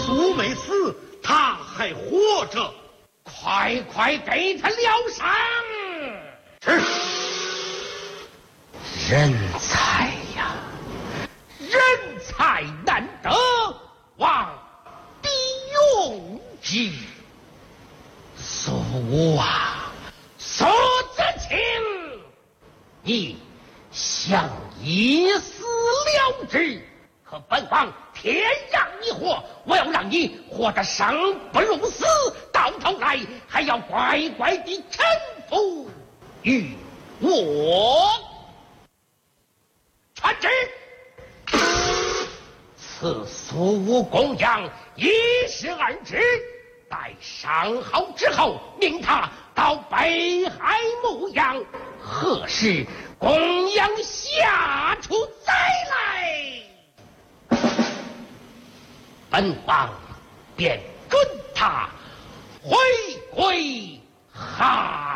苏没死，他还活着， 快给他疗伤。 是。 人才呀，人才难得，望必用之。苏啊，苏子清，你想以死了之，可本王天让你活，我要让你活得生不如死，到头来还要乖乖地臣服于我。传旨，此苏武公羊一事而知，待伤好之后，命他到北海牧羊，何时公羊下出再来，本王便准他回归汉。